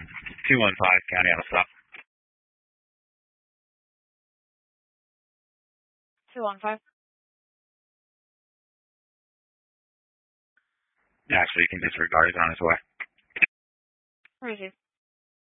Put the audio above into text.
215 County on a stop. 215. Actually, you can disregard. He's on his way. Where is he?